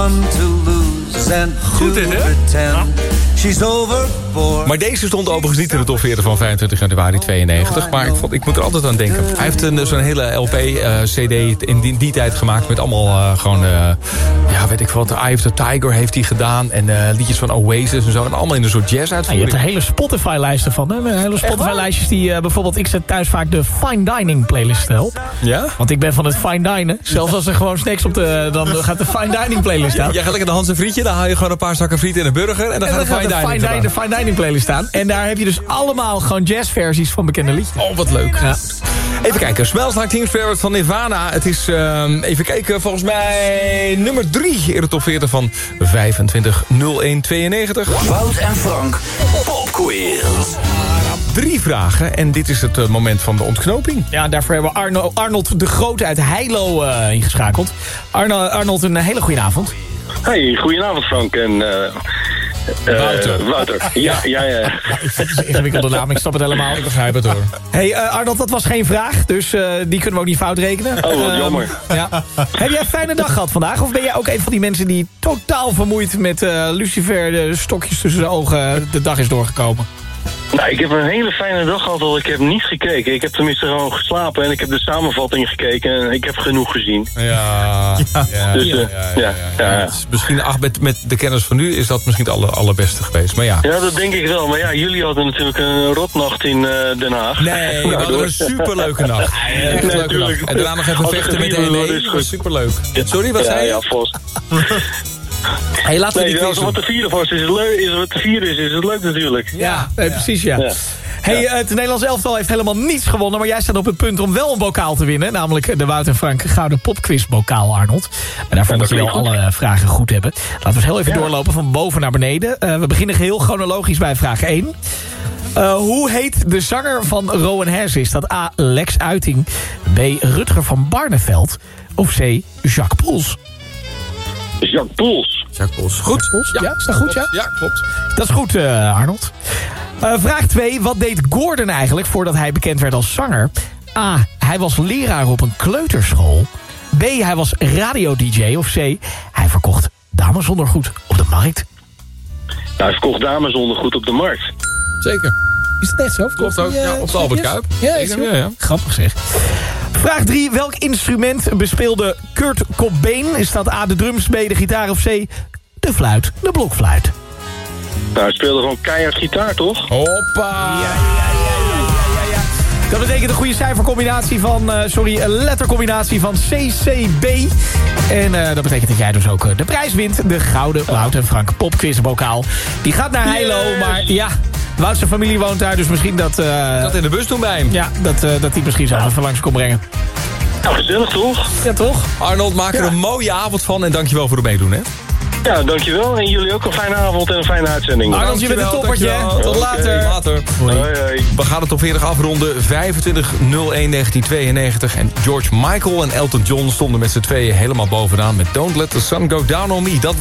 Goed dit, hè? Ja. Maar deze stond overigens niet in de top 40 van 25 januari 92. Maar ik moet er altijd aan denken. Hij heeft zo'n hele LP-CD in die tijd gemaakt. Met allemaal weet ik wat. Eye of the Tiger heeft hij gedaan. En liedjes van Oasis en zo. En allemaal in een soort jazz-uitvoering. Ja, je hebt er hele Spotify-lijsten van. Hè? Hele Spotify-lijstjes die bijvoorbeeld... Ik zet thuis vaak de fine dining playlist op. Ja? Want ik ben van het fine dinen. Zelfs als er gewoon snacks op dan gaat de fine dining playlist aan. Jij gaat lekker de Hans en Frietje. Dan haal je gewoon een paar zakken friet en een burger. En dan gaat de fine dining playlist staan. En daar heb je dus allemaal gewoon jazzversies van bekende liedjes. Oh, wat leuk. Ja. Even kijken. Smells Like Teen Spirit van Nirvana. Het is, even kijken, volgens mij nummer 3 in de top 40 van 25-01-92. Wout en Frank, popquiz. 3 vragen en dit is het moment van de ontknoping. Ja, daarvoor hebben we Arnold de Grote uit Heilo ingeschakeld. Arnold, een hele goede avond. Hey, goedenavond Frank en... Wouter. Ja. Het is een ingewikkelde naam, ik snap het helemaal. Ik begrijp het hoor. Hey Arnold, dat was geen vraag, dus die kunnen we ook niet fout rekenen. Oh, wat jammer. Ja. Heb jij een fijne dag gehad vandaag? Of ben jij ook een van die mensen die totaal vermoeid met Lucifer, de stokjes tussen de ogen, de dag is doorgekomen? Nou, ik heb een hele fijne dag gehad, al ik heb niet gekeken. Ik heb tenminste gewoon geslapen en ik heb de samenvatting gekeken en ik heb genoeg gezien. Ja. Misschien met de kennis van nu is dat misschien het allerbeste geweest. Maar ja. Ja, dat denk ik wel. Maar ja, jullie hadden natuurlijk een rotnacht in Den Haag. Nee, we hadden een superleuke nacht. Leuke nacht. En daarna nog even vechten met de dat was superleuk. Sorry, wat zei je? Ja, vast. Hey, laten we als er wat te vieren vast is het leuk, is het leuk natuurlijk. Ja, precies ja. Hey, het Nederlands elftal heeft helemaal niets gewonnen, maar jij staat op het punt om wel een bokaal te winnen. Namelijk de Wout en Frank Gouden Popquiz bokaal, Arnold. Maar daarvoor moet je wel alle vragen goed hebben. Laten we eens heel even doorlopen van boven naar beneden. We beginnen geheel chronologisch bij vraag 1. Hoe heet de zanger van Rowan Hees? Is dat A. Lex Uiting, B. Rutger van Barneveld of C. Jacques Poels? Jacques Poels. Goed? Ja, is dat goed, ja? Ja, klopt. Dat is goed, Arnold. Vraag 2. Wat deed Gordon eigenlijk voordat hij bekend werd als zanger? A. Hij was leraar op een kleuterschool. B. Hij was radio-dj. Of C. Hij verkocht damesondergoed op de markt. Nou, hij verkocht damesondergoed op de markt. Zeker. Is dat echt zo? Klopt ook, op de Albert Kuip. Ja. Grappig zeg. Vraag 3. Welk instrument bespeelde Kurt Cobain? Is dat A, de drums, B, de gitaar of C, de fluit, de blokfluit? Nou, hij speelde gewoon keihard gitaar, toch? Hoppa! Ja. Dat betekent een goede cijfercombinatie van... lettercombinatie van CCB. En dat betekent dat jij dus ook de prijs wint. De Gouden Wout en Frank popquizbokaal. Die gaat naar Heilo, maar ja... Wout's familie woont daar, dus misschien dat... dat in de bus doen bij hem. Ja, dat die misschien zelf even langs kon brengen. Nou, gezellig toch? Ja, toch? Arnold, maak er een mooie avond van en dankjewel voor het meedoen, hè? Ja, dankjewel. En jullie ook een fijne avond en een fijne uitzending. Arnold, je bent een toppertje. Tot later. Hoi. We gaan het op 40 afronden. 25-01-1992. En George Michael en Elton John stonden met z'n tweeën helemaal bovenaan met Don't Let the Sun Go Down on Me. Dat